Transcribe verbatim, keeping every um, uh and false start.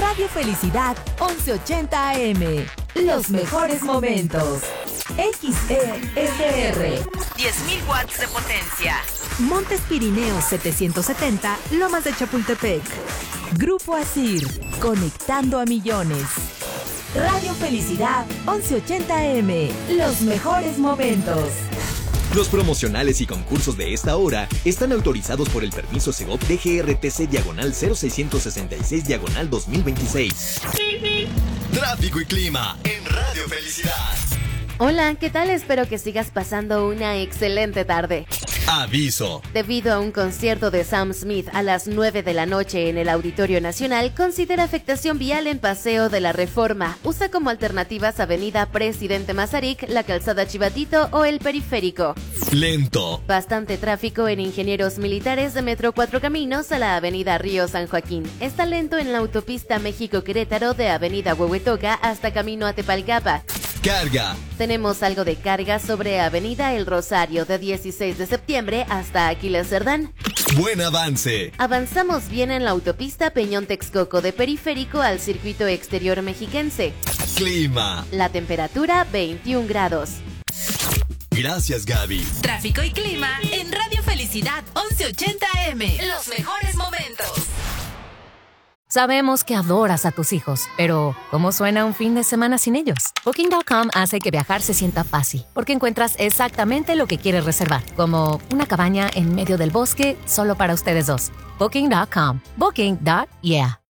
Radio Felicidad once ochenta A M. Los mejores momentos. X E S R. diez mil watts de potencia. Montes Pirineos setecientos setenta, Lomas de Chapultepec. Grupo Asir, conectando a millones. Radio Felicidad once ochenta A M. Los mejores momentos. Los promocionales y concursos de esta hora están autorizados por el permiso Segov D G R T C diagonal cero seiscientos sesenta y seis diagonal dos mil veintiséis. Tráfico y clima en Radio Felicidad. Hola, ¿qué tal? Espero que sigas pasando una excelente tarde. Aviso. Debido a un concierto de Sam Smith a las nueve de la noche en el Auditorio Nacional, considera afectación vial en Paseo de la Reforma. Usa como alternativas Avenida Presidente Mazarik, la Calzada Chivatito o el Periférico. Lento. Bastante tráfico en Ingenieros Militares de Metro Cuatro Caminos a la Avenida Río San Joaquín. Está lento en la autopista México-Querétaro de Avenida Huehuetoca hasta camino a Tepalcapa. Carga. Tenemos algo de carga sobre Avenida El Rosario de dieciséis de septiembre hasta Aquiles Cerdán. Buen avance. Avanzamos bien en la autopista Peñón Texcoco de Periférico al Circuito Exterior Mexiquense. Clima. La temperatura veintiún grados. Gracias, Gaby. Tráfico y clima en Radio Felicidad once ochenta A M. Los mejores momentos. Sabemos que adoras a tus hijos, pero ¿cómo suena un fin de semana sin ellos? Booking punto com hace que viajar se sienta fácil, porque encuentras exactamente lo que quieres reservar, como una cabaña en medio del bosque solo para ustedes dos. Booking punto com. Booking. Yeah.